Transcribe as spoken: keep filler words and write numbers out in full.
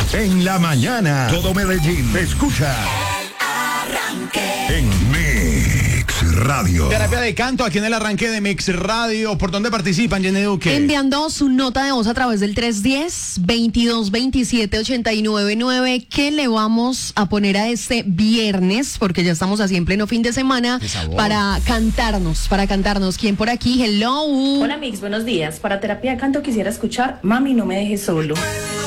En la mañana, todo Medellín escucha El Arranque. en Mix Radio. Terapia de canto aquí en el arranque de Mix Radio. ¿Por dónde participan, Jenny Duque? Enviando su nota de voz a través del tres uno cero, veintidós veintisiete, ochenta y nueve nueve. ¿Qué le vamos a poner a este viernes? Porque ya estamos así en pleno fin de semana. Para cantarnos, para cantarnos. ¿Quién por aquí? Hello. Hola Mix, buenos días. Para terapia de canto quisiera escuchar Mami, no me dejes solo.